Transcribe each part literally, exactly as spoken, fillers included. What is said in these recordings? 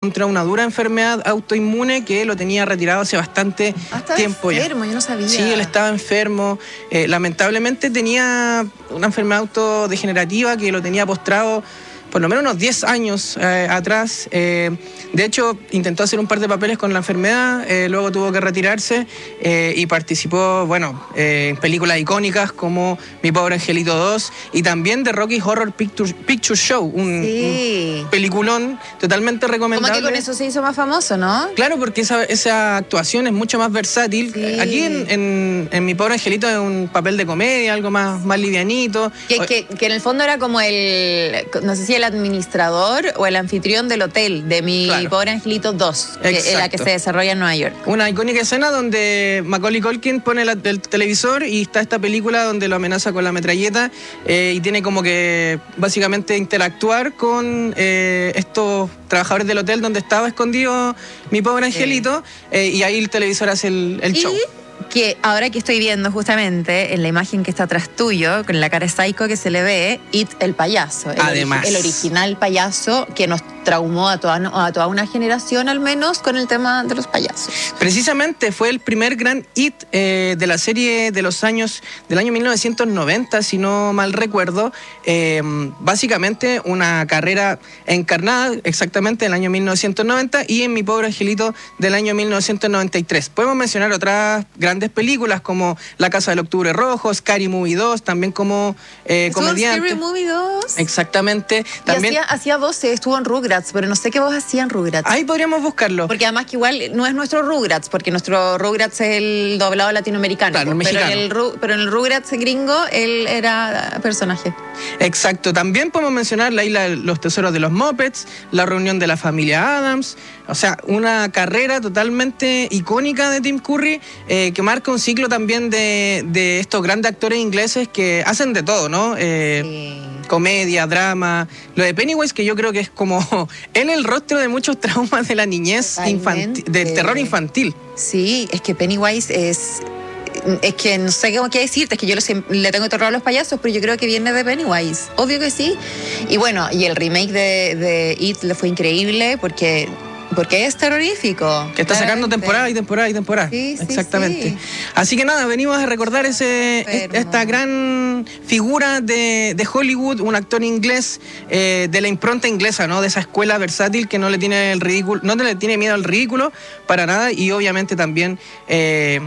contra una dura enfermedad autoinmune que lo tenía retirado hace bastante ah, tiempo ya. Enfermo, yo no sabía. Sí, él estaba enfermo. Eh, lamentablemente tenía una enfermedad autodegenerativa que lo tenía postrado por lo menos unos diez años eh, atrás. Eh, de hecho, intentó hacer un par de papeles con la enfermedad, eh, luego tuvo que retirarse eh, y participó, bueno, eh, en películas icónicas como Mi Pobre Angelito dos y también de Rocky Horror Picture, Picture Show, un, sí. un peliculón totalmente recomendable. Como que con eso se hizo más famoso, ¿no? Claro, porque esa, esa actuación es mucho más versátil. Sí. Aquí en, en, en Mi Pobre Angelito es un papel de comedia, algo más, más livianito. Que, que, que en el fondo era como el, no sé si el administrador o el anfitrión del hotel de Mi claro. Pobre Angelito dos, que es la que se desarrolla en Nueva York. Una icónica escena donde Macaulay Culkin pone la, el televisor y está esta película donde lo amenaza con la metralleta eh, y tiene como que básicamente interactuar con eh, estos trabajadores del hotel donde estaba escondido Mi Pobre Angelito sí. eh, y ahí el televisor hace el, el ¿Y? show. Que ahora que estoy viendo justamente en la imagen que está atrás tuyo, con la cara psycho que se le ve, It el payaso. El Además. Ori- el original payaso que nos traumó a toda, a toda una generación al menos con el tema de los payasos. Precisamente fue el primer gran hit eh, de la serie de los años, del año mil novecientos noventa, si no mal recuerdo. Eh, básicamente una carrera encarnada exactamente en el año mil novecientos noventa y en Mi Pobre Angelito del año mil novecientos noventa y tres. Podemos mencionar otras grandes películas como La Casa del Octubre Rojo, Scary Movie dos, también como eh, comediante. Scary Movie dos. Exactamente. También y hacía, hacía voces, estuvo en Rugrats, pero no sé qué voz hacía en Rugrats. Ahí podríamos buscarlo. Porque además que igual no es nuestro Rugrats, porque nuestro Rugrats es el doblado latinoamericano. Claro, el pero, mexicano. en el, pero en el Rugrats gringo, él era personaje. Exacto. También podemos mencionar La Isla de los Tesoros de los Muppets, La Reunión de la Familia Addams. O sea, una carrera totalmente icónica de Tim Curry eh, que marca un ciclo también de, de estos grandes actores ingleses que hacen de todo, ¿no? Eh, sí. Comedia, drama. Lo de Pennywise, que yo creo que es como en el rostro de muchos traumas de la niñez, infantil, del terror infantil. Sí, es que Pennywise es... Es que no sé cómo qué decirte, es que yo le, le tengo terror a los payasos, pero yo creo que viene de Pennywise. Obvio que sí. Y bueno, y el remake de, de It le fue increíble porque... Porque es terrorífico. Que está sacando temporada y temporada y temporada. Sí, sí, exactamente. Sí. Así que nada, venimos a recordar ese, esta gran figura de, de Hollywood, un actor inglés eh, de la impronta inglesa, ¿no? De esa escuela versátil que no le tiene el ridículo, no le tiene miedo al ridículo para nada y obviamente también eh,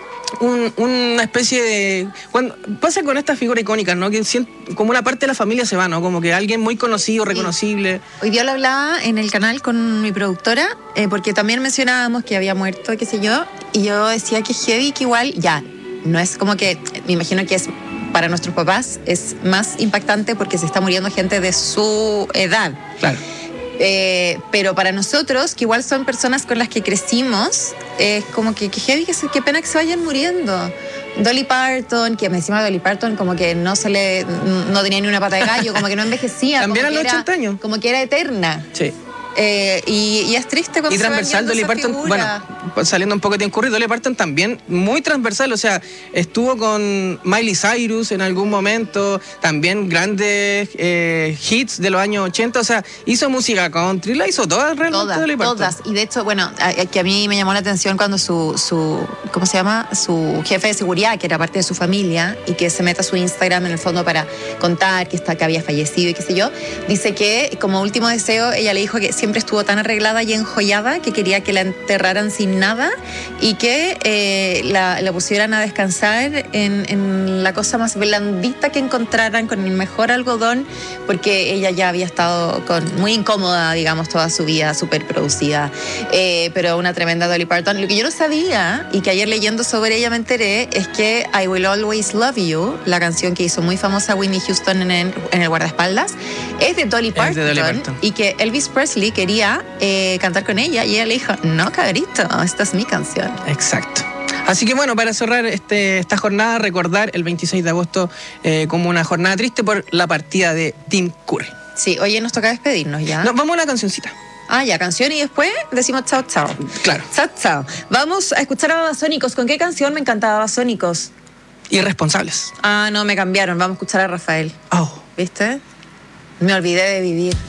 un, una especie de... Cuando pasa con estas figuras icónicas, ¿no? Que siento, como una parte de la familia se va, ¿no? Como que alguien muy conocido, reconocible. Sí. Hoy día lo hablaba en el canal con mi productora, eh, porque también mencionábamos que había muerto, qué sé yo, y yo decía que heavy, que igual, ya, no es como que, me imagino que es para nuestros papás, es más impactante porque se está muriendo gente de su edad. Claro. Eh, pero para nosotros, que igual son personas con las que crecimos, es como que, que heavy, que se, qué pena que se vayan muriendo. Dolly Parton, que me encima Dolly Parton como que no se le no tenía ni una pata de gallo, como que no envejecía. También a los era, ochenta años. Como que era eterna. Sí. Eh, y, y es triste cuando y transversal Dolly Parton, bueno, saliendo un poco de Tim Curry, Dolly Parton también muy transversal, o sea, estuvo con Miley Cyrus en algún momento, también grandes eh, hits de los años ochenta, o sea, hizo música country, la hizo todas realmente todas, Dolly Parton. Todas, y de hecho, bueno, a, que a mí me llamó la atención cuando su, su, ¿cómo se llama? Su jefe de seguridad, que era parte de su familia, y que se mete a su Instagram en el fondo para contar que, está, que había fallecido y qué sé yo, dice que como último deseo, ella le dijo que siempre estuvo tan arreglada y enjollada que quería que la enterraran sin nada y que eh, la, la pusieran a descansar en, en la cosa más blandita que encontraran, con el mejor algodón, porque ella ya había estado con, muy incómoda, digamos, toda su vida, súper producida, eh, pero una tremenda Dolly Parton. Lo que yo no sabía, y que ayer leyendo sobre ella me enteré, es que I Will Always Love You, la canción que hizo muy famosa Whitney Houston en el, en el guardaespaldas, es de Dolly Parton, de Dolly Parton. Y que Elvis Presley quería eh, cantar con ella y ella le dijo, no, cabrito, esta es mi canción. Exacto. Así que bueno, para cerrar este, esta jornada, recordar el veintiséis de agosto eh, como una jornada triste por la partida de Tim Curry. Sí, oye, nos toca despedirnos ya. No, vamos a una cancioncita. Ah, ya, canción y después decimos chao, chao. Claro. Chao, chao. Vamos a escuchar a Babasónicos. ¿Con qué canción me encantaba Babasónicos? Irresponsables. Ah, no, me cambiaron. Vamos a escuchar a Rafael. Oh. ¿Viste? Me olvidé de vivir.